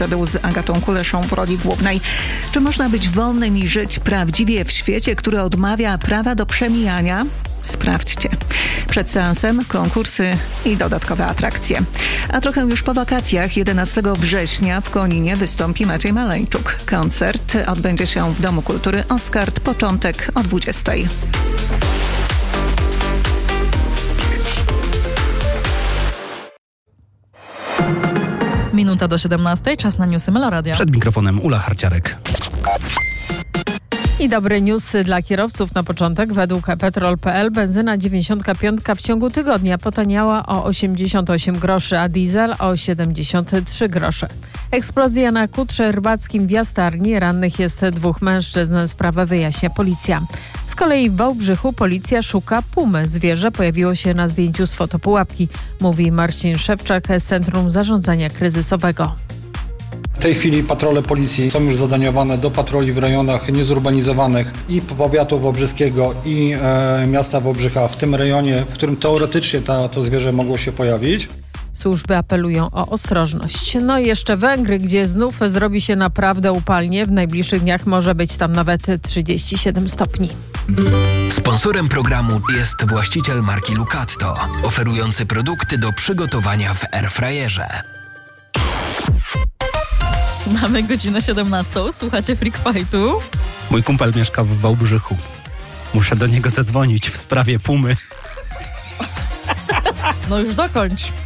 z Agatą Kuleszą w roli głównej. Czy można być wolnym i żyć prawdziwie w świecie, który odmawia prawa do przemijania? Sprawdźcie. Przed seansem konkursy i dodatkowe atrakcje. A trochę już po wakacjach 11 września w Koninie wystąpi Maciej Maleńczuk. Koncert odbędzie się w Domu Kultury Oskard, początek o 20. Minuta do 17, czas na newsy Meloradia. Przed mikrofonem Ula Harciarek. I dobre newsy dla kierowców na początek. Według Petrol.pl benzyna 95 w ciągu tygodnia potaniała o 88 groszy, a diesel o 73 grosze. Eksplozja na Kutrze Rybackim w Jastarni. Rannych jest 2 mężczyzn. Sprawę wyjaśnia policja. Z kolei w Wałbrzychu policja szuka pumy. Zwierzę pojawiło się na zdjęciu z fotopułapki, mówi Marcin Szewczak z Centrum Zarządzania Kryzysowego. W tej chwili patrole policji są już zadaniowane do patroli w rejonach niezurbanizowanych i powiatu wałbrzyskiego i miasta Wałbrzycha, w tym rejonie, w którym teoretycznie to zwierzę mogło się pojawić. Służby apelują o ostrożność. No i jeszcze Węgry, gdzie znów zrobi się naprawdę upalnie. W najbliższych dniach może być tam nawet 37 stopni. Sponsorem programu jest właściciel marki Lucatto, oferujący produkty do przygotowania w airfryerze. Mamy godzinę 17, słuchacie Freak Fightu. Mój kumpel mieszka w Wałbrzychu. Muszę do niego zadzwonić w sprawie pumy. No już dokończ.